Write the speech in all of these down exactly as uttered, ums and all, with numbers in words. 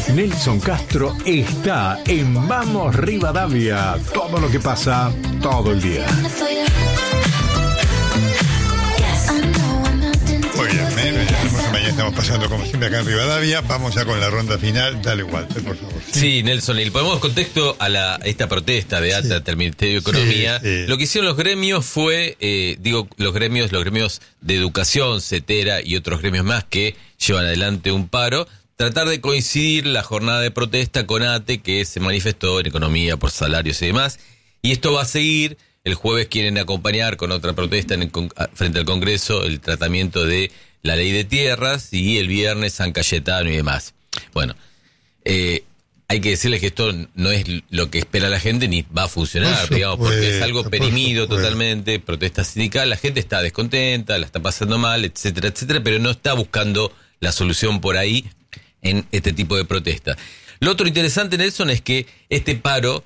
Nelson Castro está en Vamos Rivadavia. Todo lo que pasa, todo el día. Muy bien, ¿eh? Ya mañana estamos pasando como siempre acá en Rivadavia. Vamos ya con la ronda final. Dale, Walter, por favor. Sí, sí, Nelson, y le ponemos contexto a la, esta protesta de ATA del Ministerio de Economía. Sí, sí. Lo que hicieron los gremios fue, eh, digo, los gremios, los gremios de educación, CETERA y otros gremios más que llevan adelante un paro, tratar de coincidir la jornada de protesta con ATE, que se manifestó en economía por salarios y demás. Y esto va a seguir. El jueves quieren acompañar con otra protesta en el, frente al Congreso el tratamiento de la ley de tierras y el viernes San Cayetano y demás. Bueno, eh, hay que decirles que esto no es lo que espera la gente ni va a funcionar, digamos, porque es algo perimido totalmente, protesta sindical, la gente está descontenta, la está pasando mal, etcétera, etcétera, pero no está buscando la solución por ahí en este tipo de protesta. Lo otro interesante, Nelson, es que este paro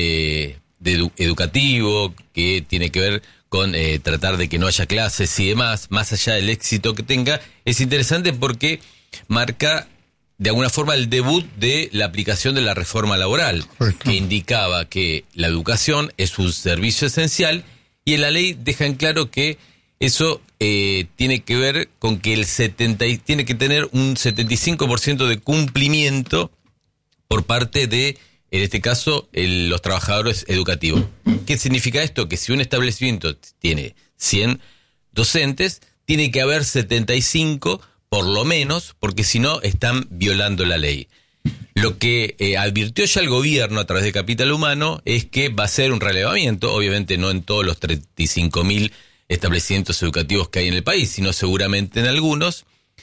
eh, de edu- educativo, que tiene que ver con eh, tratar de que no haya clases y demás, más allá del éxito que tenga, es interesante porque marca de alguna forma el debut de la aplicación de la reforma laboral, que indicaba que la educación es un servicio esencial, y en la ley deja en claro que eso eh, tiene que ver con que el setenta tiene que tener un setenta y cinco por ciento de cumplimiento por parte de, en este caso, el, los trabajadores educativos. ¿Qué significa esto? Que si un establecimiento tiene cien docentes, tiene que haber setenta y cinco por lo menos, porque si no están violando la ley. Lo que eh, advirtió ya el gobierno a través de Capital Humano es que va a ser un relevamiento, obviamente no en todos los treinta y cinco mil establecimientos educativos que hay en el país, sino seguramente en algunos,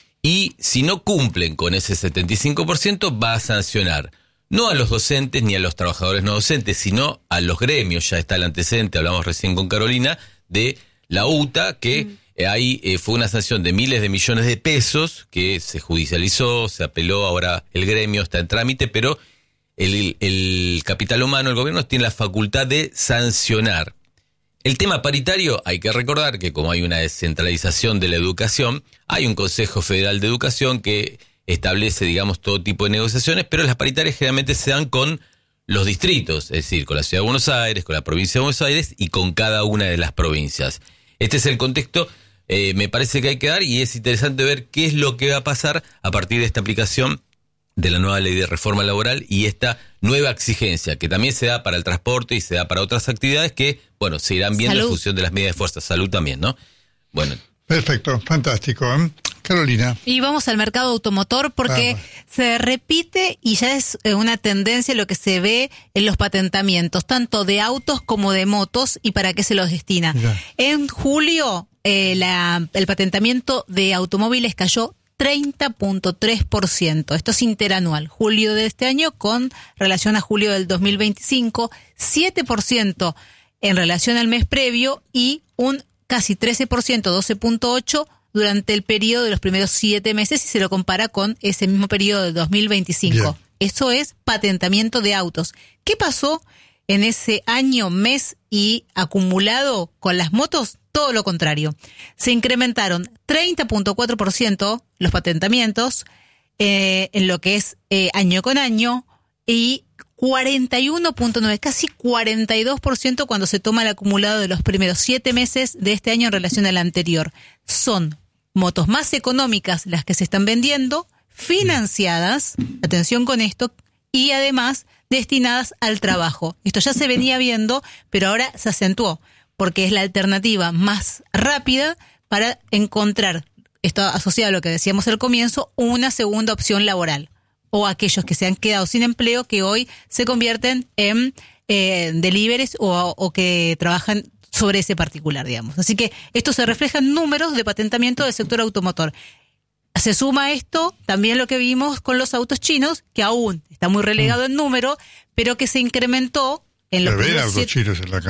y si no cumplen con ese setenta y cinco por ciento va a sancionar no a los docentes ni a los trabajadores no docentes, sino a los gremios. Ya está el antecedente, hablamos recién con Carolina, de la U T A, que mm. eh, ahí eh, fue una sanción de miles de millones de pesos que se judicializó, se apeló, ahora el gremio está en trámite, pero el, el Capital Humano, el gobierno, tiene la facultad de sancionar. El tema paritario, hay que recordar que como hay una descentralización de la educación, hay un Consejo Federal de Educación que establece, digamos, todo tipo de negociaciones, pero las paritarias generalmente se dan con los distritos, es decir, con la Ciudad de Buenos Aires, con la provincia de Buenos Aires y con cada una de las provincias. Este es el contexto, eh, me parece que hay que dar, y es interesante ver qué es lo que va a pasar a partir de esta aplicación de la nueva ley de reforma laboral y esta nueva exigencia, que también se da para el transporte y se da para otras actividades que, bueno, se irán viendo Salud. En función de las medidas de fuerza. Salud también, ¿no? Bueno. Perfecto, fantástico, ¿eh? Carolina. Y vamos al mercado automotor porque vamos. Se repite y ya es una tendencia lo que se ve en los patentamientos, tanto de autos como de motos, y para qué se los destina. Ya. En julio, eh, la, el patentamiento de automóviles cayó treinta punto tres por ciento. Esto es interanual. Julio de este año con relación a julio del dos mil veinticinco, siete por ciento en relación al mes previo y un casi trece por ciento, doce punto ocho por ciento durante el periodo de los primeros siete meses si se lo compara con ese mismo periodo de dos mil veinticinco. Bien. Eso es patentamiento de autos. ¿Qué pasó en ese año, mes y acumulado con las motos? Todo lo contrario. Se incrementaron treinta punto cuatro por ciento los patentamientos eh, en lo que es eh, año con año y cuarenta y uno punto nueve, casi cuarenta y dos por ciento cuando se toma el acumulado de los primeros siete meses de este año en relación al anterior. Son motos más económicas las que se están vendiendo, financiadas, atención con esto, y además destinadas al trabajo. Esto ya se venía viendo, pero ahora se acentuó, porque es la alternativa más rápida para encontrar, esto asociado a lo que decíamos al comienzo, una segunda opción laboral. O aquellos que se han quedado sin empleo que hoy se convierten en eh, deliveries o, o que trabajan sobre ese particular, digamos. Así que esto se refleja en números de patentamiento del sector automotor. Se suma a esto también lo que vimos con los autos chinos, que aún está muy relegado mm. en número, pero que se incrementó en los autos chinos en la